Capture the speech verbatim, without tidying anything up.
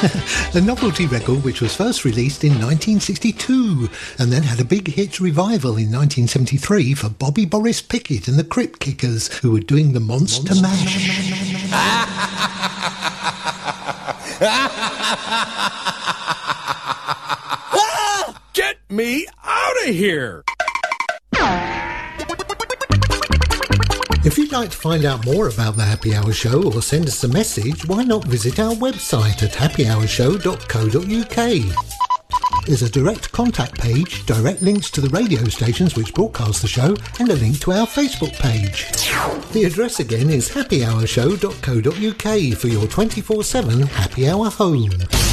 A novelty record which was first released in nineteen sixty-two and then had a big hit revival in nineteen seventy-three for Bobby Boris Pickett and the Crypt Kickers, who were doing the Monster, Monster Mash. Get me out of here! If you'd like to find out more about the Happy Hour Show or send us a message, why not visit our website at happy hour show dot co dot uk. There's a direct contact page, direct links to the radio stations which broadcast the show, and a link to our Facebook page. The address again is happy hour show dot co dot uk for your twenty-four seven Happy Hour home.